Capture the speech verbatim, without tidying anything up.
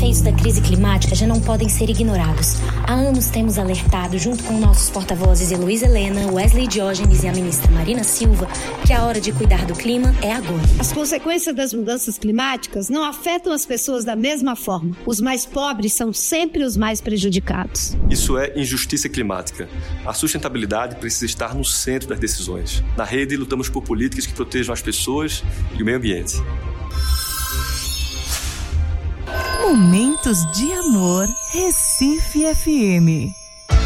efeitos da crise climática já não podem ser ignorados. Há anos temos alertado, junto com nossos porta-vozes Heloísa Helena, Wesley Diógenes e a ministra Marina Silva, que a hora de cuidar do clima é agora. As consequências das mudanças climáticas não afetam as pessoas da mesma forma. Os mais pobres são sempre os mais prejudicados. Isso é injustiça climática. A sustentabilidade precisa estar no centro das decisões. Na Rede, lutamos por políticas que protejam as pessoas e o meio ambiente. Momentos de Amor, Recife F M.